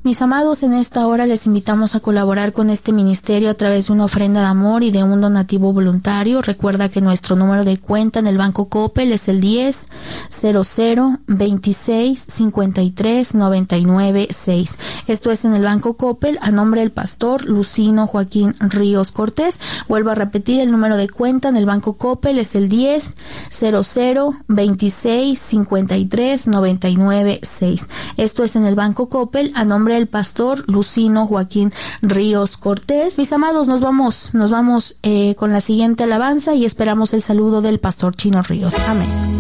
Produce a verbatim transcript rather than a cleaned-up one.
Mis amados, en esta hora les invitamos a colaborar con este ministerio a través de una ofrenda de amor y de un donativo voluntario. Recuerda que nuestro número de cuenta en el Banco Coppel es el diez cero cero veintiséis cincuenta y tres noventa y nueve seis. Esto es en el Banco Coppel a nombre del pastor Lucino Joaquín Ríos Cortés. Vuelvo a repetir, el número de cuenta en el Banco Coppel es el diez cero cero veintiséis cincuenta y tres noventa y nueve seis. Esto es en el Banco Coppel a nombre del pastor Lucino Joaquín Ríos Cortés. Mis amados, nos vamos, nos vamos eh, con la siguiente alabanza y esperamos el saludo del pastor Chino Ríos. Amén.